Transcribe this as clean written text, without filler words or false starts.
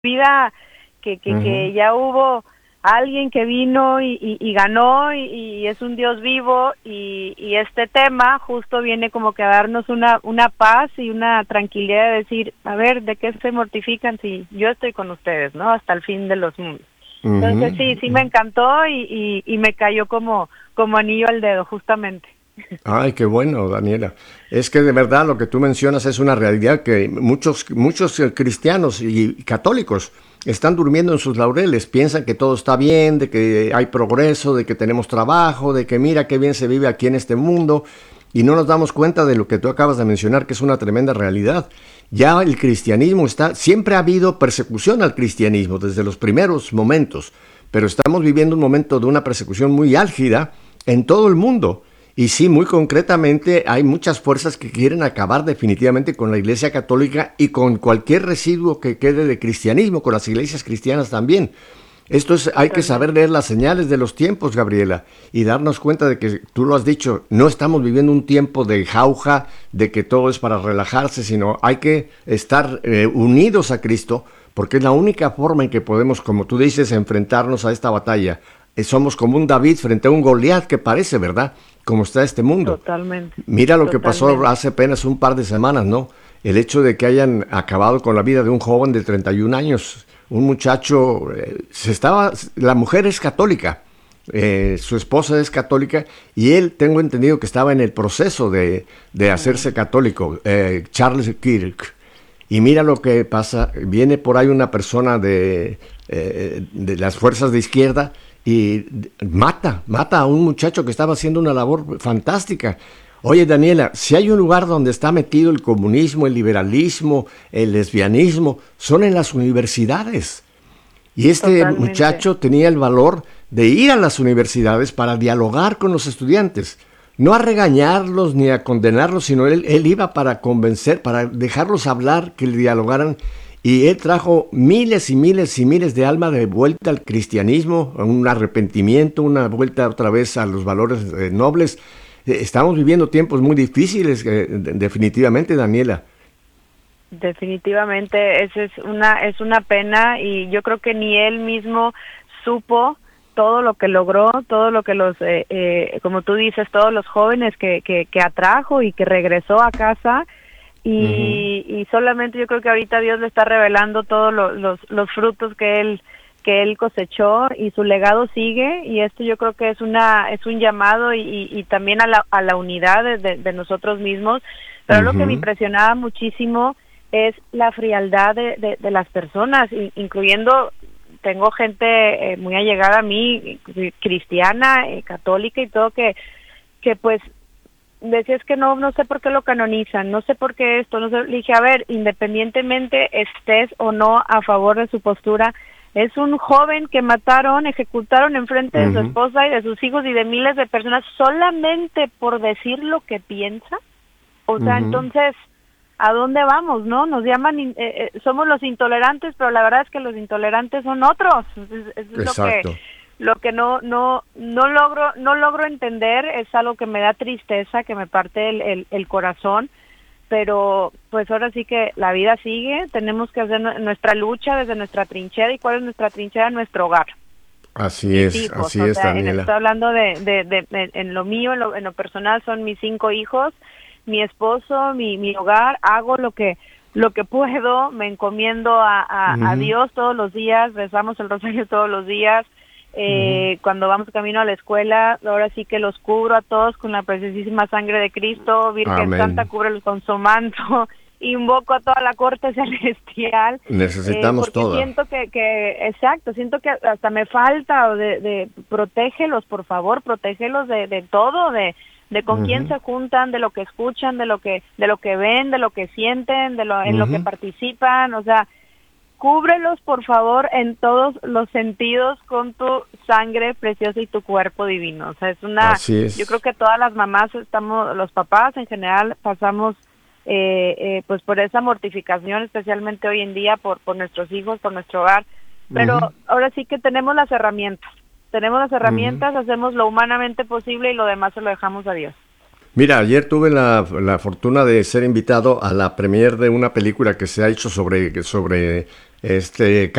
vida que ya hubo alguien que vino y ganó y es un Dios vivo y este tema justo viene como que a darnos una paz y una tranquilidad de decir, a ver, ¿de qué se mortifican si yo estoy con ustedes, ¿no? Hasta el fin de los mundos. Entonces sí me encantó y me cayó como anillo al dedo, justamente. Ay, qué bueno, Daniela. Es que de verdad lo que tú mencionas es una realidad que muchos cristianos y católicos están durmiendo en sus laureles, piensan que todo está bien, de que hay progreso, de que tenemos trabajo, de que mira qué bien se vive aquí en este mundo, y no nos damos cuenta de lo que tú acabas de mencionar, que es una tremenda realidad. Ya el cristianismo siempre ha habido persecución al cristianismo desde los primeros momentos, pero estamos viviendo un momento de una persecución muy álgida en todo el mundo. Y sí, muy concretamente, hay muchas fuerzas que quieren acabar definitivamente con la Iglesia Católica y con cualquier residuo que quede de cristianismo, con las iglesias cristianas también. Hay que saber leer las señales de los tiempos, Gabriela, y darnos cuenta de que, tú lo has dicho, no estamos viviendo un tiempo de jauja, de que todo es para relajarse, sino hay que estar unidos a Cristo, porque es la única forma en que podemos, como tú dices, enfrentarnos a esta batalla. Somos como un David frente a un Goliat que parece, ¿verdad?, como está este mundo. Totalmente. Mira lo que pasó hace apenas un par de semanas, ¿no? El hecho de que hayan acabado con la vida de un joven de 31 años, un muchacho, la mujer es católica, su esposa es católica, y él, tengo entendido que estaba en el proceso de hacerse católico, Charles Kirk. Y mira lo que pasa, viene por ahí una persona de las fuerzas de izquierda, y mata a un muchacho que estaba haciendo una labor fantástica. Oye, Daniela, si hay un lugar donde está metido el comunismo, el liberalismo, el lesbianismo, son en las universidades. Y este muchacho tenía el valor de ir a las universidades para dialogar con los estudiantes. No a regañarlos ni a condenarlos, sino él iba para convencer, para dejarlos hablar, que le dialogaran. Y él trajo miles y miles y miles de almas de vuelta al cristianismo, a un arrepentimiento, una vuelta otra vez a los valores nobles. Estamos viviendo tiempos muy difíciles, definitivamente, Daniela. Definitivamente, es una pena y yo creo que ni él mismo supo todo lo que logró, todo lo que como tú dices, todos los jóvenes que atrajo y que regresó a casa. Y solamente yo creo que ahorita Dios le está revelando todos los frutos que él cosechó y su legado sigue, y esto yo creo que es un llamado y también a la unidad de nosotros mismos. Pero lo que me impresionaba muchísimo es la frialdad de las personas, incluyendo, tengo gente muy allegada a mí, cristiana, católica y todo, que pues decía, es que no sé por qué lo canonizan, no sé por qué esto, no sé. Le dije, a ver, independientemente estés o no a favor de su postura, es un joven que ejecutaron enfrente de su esposa y de sus hijos y de miles de personas solamente por decir lo que piensa. O sea, entonces, ¿a dónde vamos, no? Nos llaman, somos los intolerantes, pero la verdad es que los intolerantes son otros. Es lo que no logro entender, es algo que me da tristeza, que me parte el corazón, pero pues ahora sí que la vida sigue, tenemos que hacer nuestra lucha desde nuestra trinchera. ¿Y cuál es nuestra trinchera? Nuestro hogar. Así es, Daniela. Estoy hablando en lo mío, en lo personal, son mis 5 hijos, mi esposo, mi hogar. Hago lo que puedo, me encomiendo a Dios todos los días, rezamos el rosario todos los días. Cuando vamos camino a la escuela, ahora sí que los cubro a todos con la preciosísima sangre de Cristo. Virgen Santa, cúbrelos con su manto. Invoco a toda la corte celestial. Necesitamos todo. Siento siento que hasta me falta de protégelos, por favor, protégelos de todo, de con quién se juntan, de lo que escuchan, de lo que ven, de lo que sienten, en lo que participan. O sea, cúbrelos, por favor, en todos los sentidos con tu sangre preciosa y tu cuerpo divino. O sea, Así es. Yo creo que todas las mamás los papás en general pasamos pues por esa mortificación, especialmente hoy en día por nuestros hijos, por nuestro hogar. Pero ahora sí que tenemos las herramientas, hacemos lo humanamente posible y lo demás se lo dejamos a Dios. Mira, ayer tuve la fortuna de ser invitado a la premier de una película que se ha hecho sobre este,